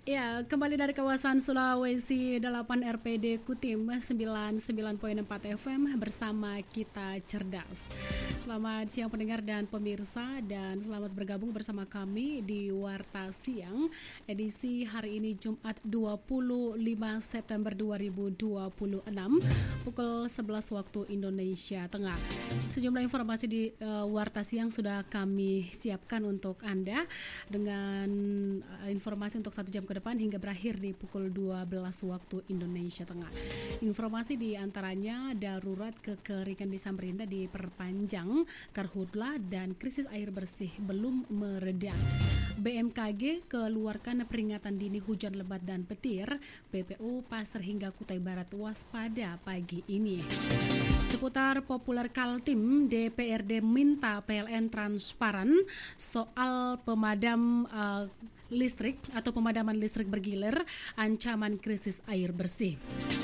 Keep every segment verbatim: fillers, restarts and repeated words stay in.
Ya, kembali dari kawasan Sulawesi delapan R P D Kutim sembilan puluh sembilan koma empat F M bersama kita cerdas. Selamat siang pendengar dan pemirsa dan selamat bergabung bersama kami di Warta Siang edisi hari ini Jumat dua puluh lima September dua ribu dua puluh enam pukul sebelas waktu Indonesia Tengah. Sejumlah informasi di uh, Warta Siang sudah kami siapkan untuk Anda dengan uh, informasi untuk satu jam ke depan hingga berakhir di pukul dua belas waktu Indonesia Tengah. Informasi di antaranya darurat kekeringan di Samarinda diperpanjang, karhutlah dan krisis air bersih belum mereda. B M K G keluarkan peringatan dini hujan lebat dan petir. P P U Pasir hingga Kutai Barat waspada pagi ini. Seputar populer Kaltim, D P R D minta P L N transparan soal pemadam uh, listrik atau pemadaman listrik bergilir, ancaman krisis air bersih.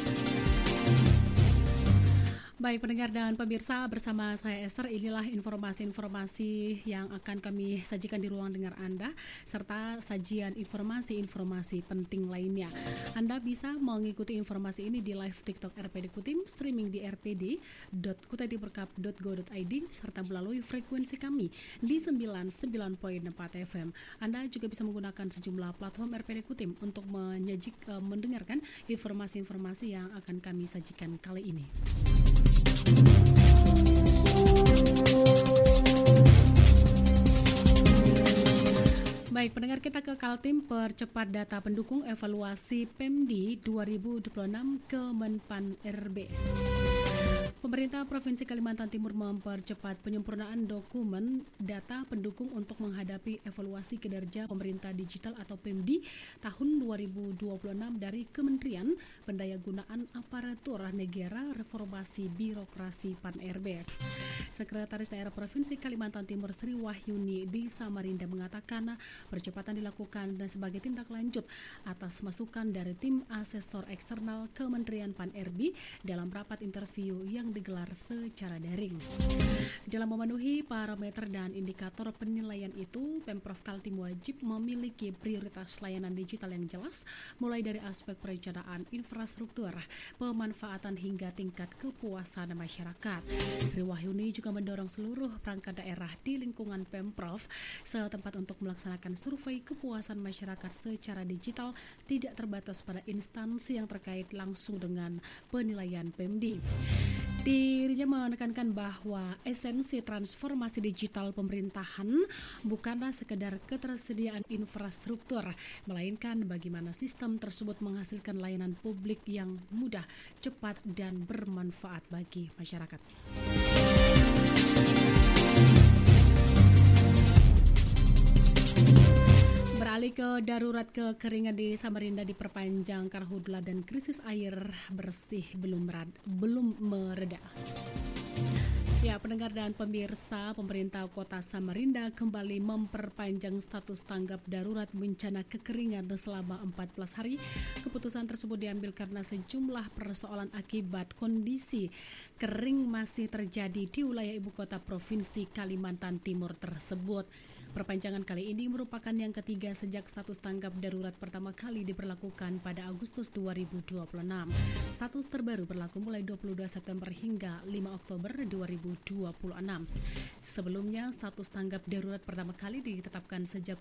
Baik pendengar dan pemirsa, bersama saya Esther, inilah informasi-informasi yang akan kami sajikan di ruang dengar Anda, serta sajian informasi-informasi penting lainnya. Anda bisa mengikuti informasi ini di live TikTok R P D Kutim, streaming di r p d dot kutaitimurcup dot go dot i d, serta melalui frekuensi kami di sembilan puluh sembilan koma empat F M. Anda juga bisa menggunakan sejumlah platform R P D Kutim untuk menyajik, uh, mendengarkan informasi-informasi yang akan kami sajikan kali ini. Baik, pendengar, kita ke Kaltim, percepat data pendukung evaluasi Pemdi dua ribu dua puluh enam Kemenpan R B. Pemerintah Provinsi Kalimantan Timur mempercepat penyempurnaan dokumen data pendukung untuk menghadapi evaluasi kinerja pemerintah digital atau Pemdi tahun dua ribu dua puluh enam dari Kementerian Pendayagunaan Aparatur Negara Reformasi Birokrasi Pan R B. Sekretaris Daerah Provinsi Kalimantan Timur Sri Wahyuni di Samarinda mengatakan percepatan dilakukan dan sebagai tindak lanjut atas masukan dari tim asesor eksternal Kementerian Pan R B dalam rapat interview yang digelar secara daring. Dalam memenuhi parameter dan indikator penilaian itu, Pemprov Kaltim wajib memiliki prioritas layanan digital yang jelas, mulai dari aspek perencanaan infrastruktur, pemanfaatan hingga tingkat kepuasan masyarakat. Sri Wahyuni juga mendorong seluruh perangkat daerah di lingkungan Pemprov setempat untuk melaksanakan survei kepuasan masyarakat secara digital, tidak terbatas pada instansi yang terkait langsung dengan penilaian Pemdi. Dirinya menekankan bahwa esensi transformasi digital pemerintahan bukanlah sekedar ketersediaan infrastruktur, melainkan bagaimana sistem tersebut menghasilkan layanan publik yang mudah, cepat, dan bermanfaat bagi masyarakat. Beralih ke darurat kekeringan di Samarinda diperpanjang, karhutlah dan krisis air bersih belum merada, belum mereda. Ya, pendengar dan pemirsa, pemerintah Kota Samarinda kembali memperpanjang status tanggap darurat bencana kekeringan selama empat belas hari. Keputusan tersebut diambil karena sejumlah persoalan akibat kondisi kering masih terjadi di wilayah ibu kota Provinsi Kalimantan Timur tersebut. Perpanjangan kali ini merupakan yang ketiga sejak status tanggap darurat pertama kali diberlakukan pada Agustus dua ribu dua puluh enam. Status terbaru berlaku mulai dua puluh dua September hingga lima Oktober dua ribu dua puluh enam. Sebelumnya, status tanggap darurat pertama kali ditetapkan sejak